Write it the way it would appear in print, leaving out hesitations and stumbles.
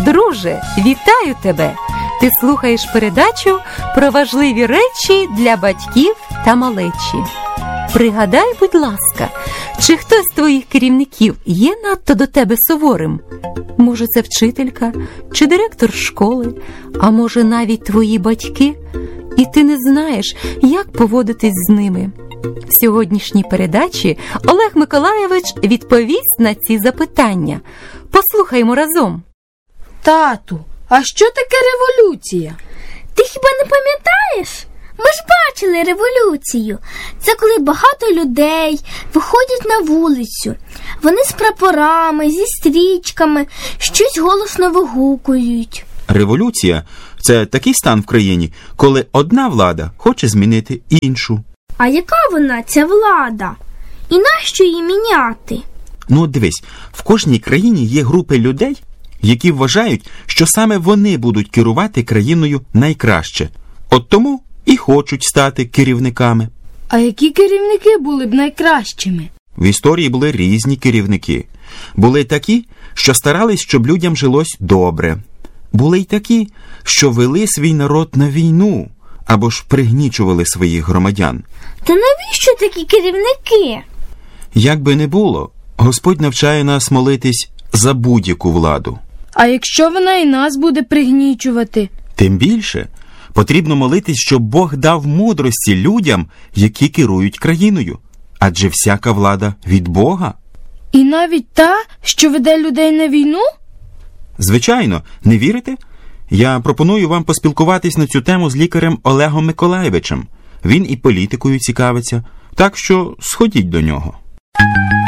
Друже, вітаю тебе! Ти слухаєш передачу про важливі речі для батьків та малечі. Пригадай, будь ласка, чи хтось з твоїх керівників є надто до тебе суворим? Може, це вчителька чи директор школи, а може навіть твої батьки? І ти не знаєш, як поводитись з ними. В сьогоднішній передачі Олег Миколайович відповість на ці запитання. Послухаймо разом. Тату, а що таке революція? Ти хіба не пам'ятаєш? Ми ж бачили революцію. Це коли багато людей виходять на вулицю. Вони з прапорами, зі стрічками, щось голосно вигукують. Революція – це такий стан в країні, коли одна влада хоче змінити іншу. А яка вона, ця влада? І нащо її міняти? Ну от дивись, в кожній країні є групи людей, які вважають, що саме вони будуть керувати країною найкраще. От тому і хочуть стати керівниками. А які керівники були б найкращими? В історії були різні керівники. Були такі, що старались, щоб людям жилось добре. Були й такі, що вели свій народ на війну, або ж пригнічували своїх громадян. Та навіщо такі керівники? Як би не було, Господь навчає нас молитись за будь-яку владу. А якщо вона і нас буде пригнічувати? Тим більше потрібно молитись, щоб Бог дав мудрості людям, які керують країною. Адже всяка влада від Бога. І навіть та, що веде людей на війну? Звичайно, не вірите? Я пропоную вам поспілкуватись на цю тему з лікарем Олегом Миколайовичем. Він і політикою цікавиться, так що сходіть до нього.